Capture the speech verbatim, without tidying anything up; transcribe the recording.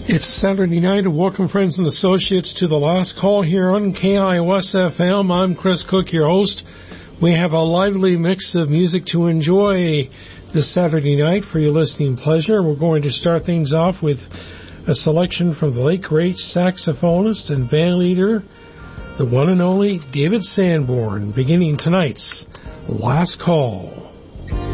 It's Saturday night, and welcome, friends and associates, to the last call here on K I O S F M. I'm Chris Cook, your host. We have a lively mix of music to enjoy this Saturday night for your listening pleasure. We're going to start things off with a selection from the late great saxophonist and band leader, the one and only David Sanborn, beginning tonight's Last Call.